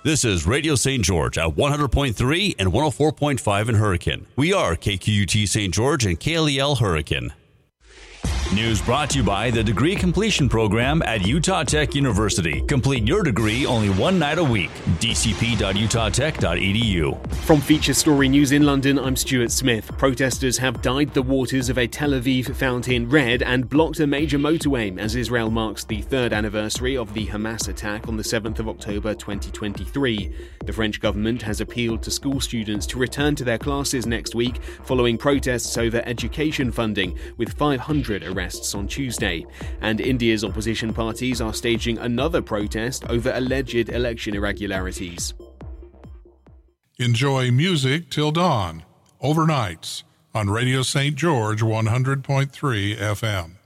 This is Radio St. George at 100.3 and 104.5 in Hurricane. We are KQUT St. George and KLEL Hurricane. News brought to you by the Degree Completion Program at Utah Tech University. Complete your degree only one night a week. dcp.utah.tech.edu. From Feature Story News in London, I'm Stuart Smith. Protesters have dyed the waters of a Tel Aviv fountain red and blocked a major motorway as Israel marks the third anniversary of the Hamas attack on the 7th of October 2023. The French government has appealed to school students to return to their classes next week following protests over education funding, with 500 arrests on Tuesday. And India's opposition parties are staging another protest over alleged election irregularities. Enjoy music till dawn, overnights, on Radio St. George 100.3 FM.